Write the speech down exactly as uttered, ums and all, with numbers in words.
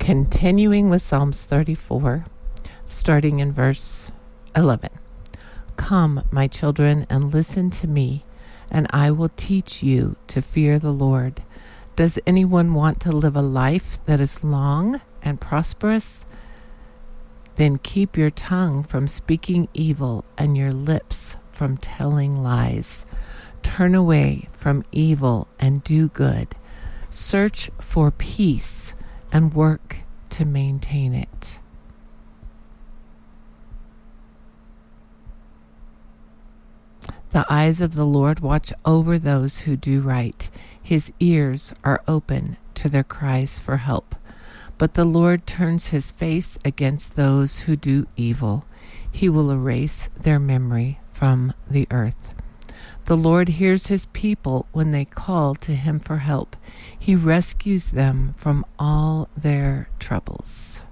Continuing with Psalms thirty-four, starting in verse eleven. Come, my children, and listen to me, and I will teach you to fear the Lord. Does anyone want to live a life that is long and prosperous? Then keep your tongue from speaking evil and your lips from telling lies. Turn away from evil and do good. Search for peace and work to maintain it. The eyes of the Lord watch over those who do right. His ears are open to their cries for help. But the Lord turns his face against those who do evil. He will erase their memory from the earth. The Lord hears his people when they call to him for help. He rescues them from all their troubles.